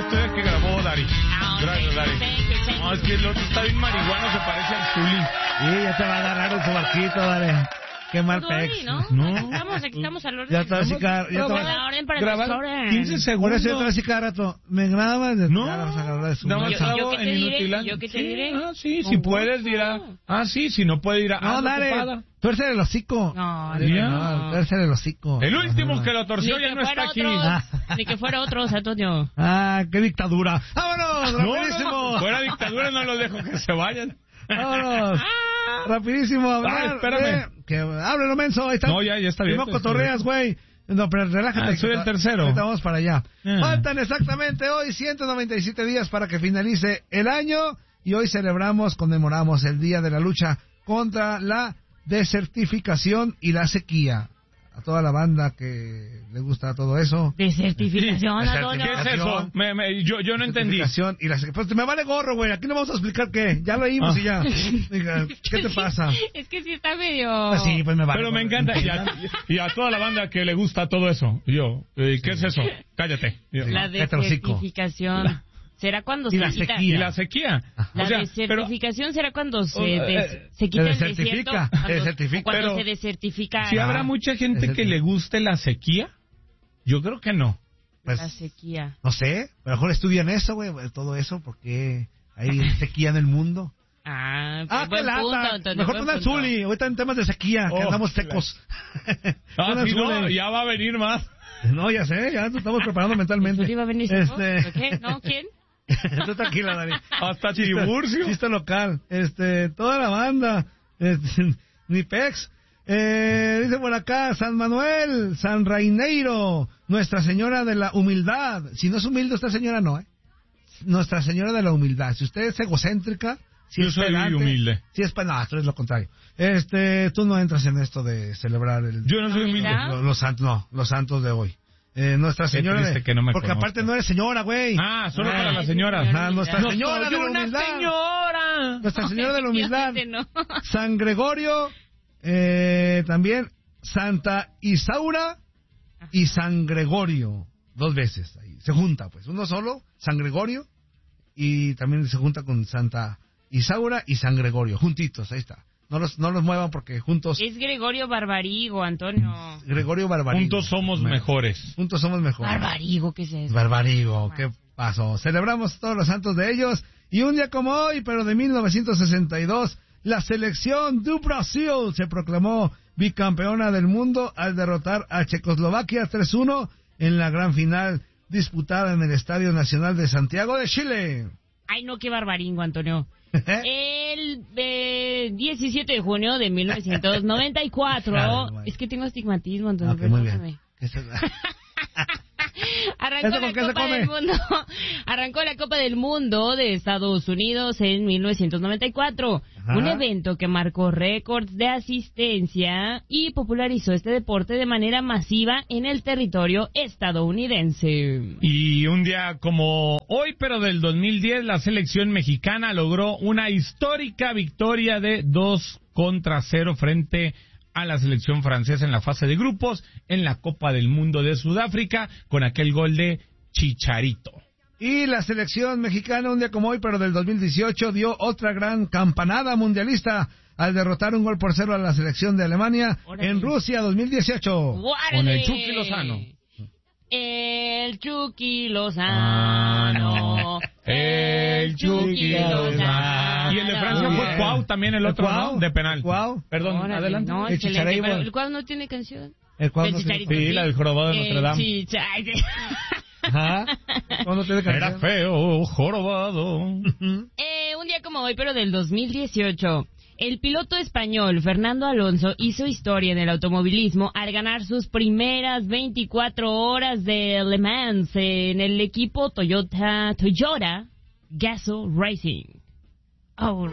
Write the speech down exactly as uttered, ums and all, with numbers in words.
historia que grabó Dari. Gracias, Dari. No, es que el otro está bien marihuano, se parece al Zuli. Sí, ya te va a agarrar en su barquito, Dale. Qué mal pex. ¿no? No. Estamos, estamos al orden. Ya está así cada... Ya te va la orden para grabar el restaurante. quince Por segundos. eso yo te así cada rato. Me grabas. No. Ya vas a agarrar de su Nada más bolsa. Yo- yo grabo qué te en diré, Inutilandia. yo qué te Sí, diré. Ah, sí, Con si gusto. puedes dirá. Ah, sí, si no puede dirá. No, ah, dale. ocupada. Tuerce el hocico. No, Dile, ya. no, tuerce el hocico. El último Ajá. que lo torció Ni ya que no está fuera aquí. otro, Ah. ni que fuera otro, Antonio. Ah, qué dictadura. ¡Vámonos! No, ¡Rapidísimo! no, fuera dictadura no los dejo que se vayan. ¡Vámonos! Rapidísimo, hablar. Ah, espérame. de- Que háblelo, menso. Ahí está. No, ya, ya está bien, No está cotorreas, güey. No, pero relájate. Ah, soy que el ta- tercero. Ahorita vamos para allá. Ah. Faltan exactamente hoy ciento noventa y siete días para que finalice el año. Y hoy celebramos, conmemoramos el Día de la Lucha contra la Desertificación y la Sequía. A toda la banda que le gusta todo eso. De certificación, Sí, Antonio. ¿Qué es eso? Me, me, yo, yo no entendí. Desertificación y la sequía. Pues me vale gorro, güey. Aquí no vamos a explicar qué. Ya lo oímos Ah. y ya. Diga, ¿qué te pasa? Es que sí está medio... Pues sí, pues me vale. Pero me gorro. encanta. Y a, y a toda la banda que le gusta todo eso. Yo, eh, ¿qué es eso? Cállate. Yo. Sí. La Cállate el hocico. desertificación. ¿Será cuando Y se la quita? Y la sequía. La O sea, pero desertificación será cuando se, Oh, des- eh, se quita se el desertifica, desierto. Cuando, desertifica, o cuando pero- se desertifica si la, habrá mucha gente Ese que sí. le guste la sequía, yo creo que no. Pues, la sequía. no sé. A lo mejor estudian eso, güey. Todo eso, porque hay sequía en el mundo. Ah, Ah, buen qué punto, lata. Antonio, Mejor buen pon al punto. Zuli. Ahorita en temas de sequía, que Oh, andamos secos. Ah, Pon al si no, Zuli. ya va a venir más. No, ya sé, ya nos estamos preparando mentalmente. ¿El Zuli va a venir seco? Este... ¿Qué? ¿No? ¿Quién? Tú tranquila, Dani. Hasta Chiste- Tiburcio. Chiste local. Este, toda la banda. Este, ni pex. Eh, dice por acá, San Manuel, San Raineiro, Nuestra Señora de la Humildad. Si no es humilde esta señora, no, ¿eh? Nuestra Señora de la Humildad. Si usted es egocéntrica, si Yo es soy pedante, humilde. si es pa- no, tú eres lo contrario. Este, tú no entras en esto de celebrar el, Yo no soy humilde. ¿Humildad? lo- los santos, no, los santos de hoy. Eh, Nuestra Qué Señora triste de, que no me porque conozca. aparte no eres señora, güey. Ah, solo Ah, para las sí, señoras. señora. Ah, Nuestra No Señora soy de la una Humildad. señora. Nuestra Señora de la Humildad. Efectivamente, no. San Gregorio, eh, también Santa Isaura y San Gregorio, dos veces ahí, se junta pues, uno solo, San Gregorio, y también se junta con Santa Isaura y San Gregorio, juntitos, ahí está, no los, no los muevan porque juntos, Es Gregorio Barbarigo, Antonio. Gregorio Barbarigo. Juntos somos Me- mejores. Juntos somos mejores. Barbarigo, ¿qué es eso? Barbarigo, ¿qué pasó? Celebramos todos los santos de ellos, y un día como hoy, pero de mil novecientos sesenta y dos, la selección do Brasil se proclamó bicampeona del mundo al derrotar a Checoslovaquia tres uno en la gran final disputada en el Estadio Nacional de Santiago de Chile. Ay, no, qué barbaringo, Antonio. El eh, diecisiete de junio de mil novecientos noventa y cuatro. Claro, güey. Es que tengo astigmatismo, Antonio. Ok, muy perdóname. bien. ¿Qué se- Arrancó ¿Eso la con qué se Copa come? del Mundo. Arrancó la Copa del Mundo de Estados Unidos en mil novecientos noventa y cuatro. Ajá. Un evento que marcó récords de asistencia y popularizó este deporte de manera masiva en el territorio estadounidense. Y un día como hoy, pero del dos mil diez, la selección mexicana logró una histórica victoria de dos contra cero frente a la selección francesa en la fase de grupos en la Copa del Mundo de Sudáfrica con aquel gol de Chicharito. Y la selección mexicana, un día como hoy, pero del dos mil dieciocho, dio otra gran campanada mundialista al derrotar un gol por cero a la selección de Alemania Órale. en Rusia dos mil dieciocho. ¡Guárale! Con el Chucky Lozano. El Chucky Lozano. El Chucky Lozano. Y el de Francia Muy fue bien. Cuau, también el El otro, Cuau. ¿no? De penal. El Cuau. Perdón, Órale, adelante. No, El excelente, Chicharito. pero el cual no tiene canción. El cual El no tiene- Chicharito, Sí, la del jorobado de Notre Dame. El Chicharito. Ajá. ¿Cuándo tiene Era canción? feo, jorobado. Eh, un día como hoy, pero del dos mil dieciocho, el piloto español Fernando Alonso hizo historia en el automovilismo al ganar sus primeras veinticuatro horas de Le Mans en el equipo Toyota Toyota Gazoo Racing. Oh,